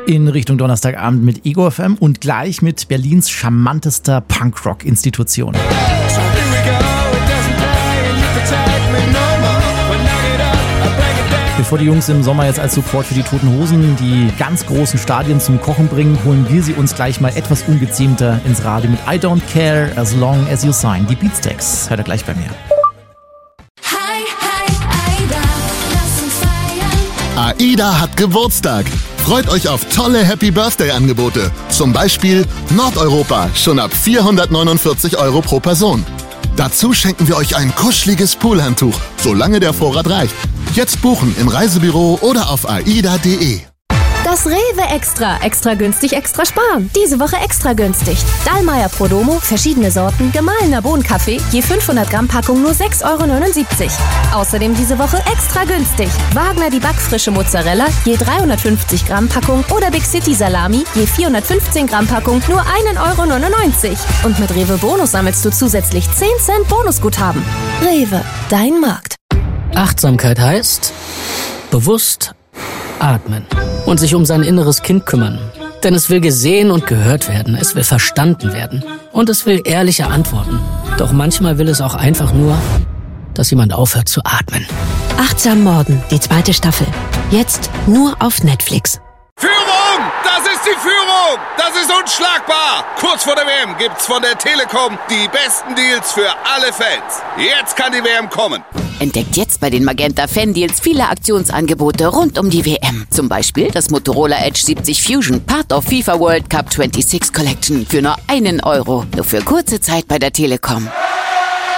In Richtung Donnerstagabend mit Ego FM und gleich mit Berlins charmantester Punkrock-Institution. Bevor die Jungs im Sommer jetzt als Support für die Toten Hosen die ganz großen Stadien zum Kochen bringen, holen wir sie uns gleich mal etwas ungezähmter ins Radio mit I Don't Care As Long As You Sign. Die Beatsteaks hört ihr gleich bei mir. AIDA hat Geburtstag. Freut euch auf tolle Happy Birthday Angebote. Zum Beispiel Nordeuropa, schon ab 449 € pro Person. Dazu schenken wir euch ein kuscheliges Poolhandtuch, solange der Vorrat reicht. Jetzt buchen im Reisebüro oder auf aida.de. Das Rewe Extra. Extra günstig, extra sparen. Diese Woche extra günstig. Dallmayr Prodomo, verschiedene Sorten, gemahlener Bohnenkaffee, je 500 Gramm Packung nur 6,79 €. Außerdem diese Woche extra günstig. Wagner die backfrische Mozzarella, je 350 Gramm Packung oder Big City Salami, je 415 Gramm Packung nur 1,99 €. Und mit Rewe Bonus sammelst du zusätzlich 10 Cent Bonusguthaben. Rewe, dein Markt. Achtsamkeit heißt bewusst atmen und sich um sein inneres Kind kümmern. Denn es will gesehen und gehört werden, es will verstanden werden und es will ehrliche Antworten. Doch manchmal will es auch einfach nur, dass jemand aufhört zu atmen. Achtsam Morden, die 2. Staffel. Jetzt nur auf Netflix. Führung! Das ist die Führung! Das ist unschlagbar! Kurz vor der WM gibt's von der Telekom die besten Deals für alle Fans. Jetzt kann die WM kommen. Entdeckt jetzt bei den Magenta Fan-Deals viele Aktionsangebote rund um die WM. Zum Beispiel das Motorola Edge 70 Fusion, Part of FIFA World Cup 26 Collection für nur 1 €. Nur für kurze Zeit bei der Telekom.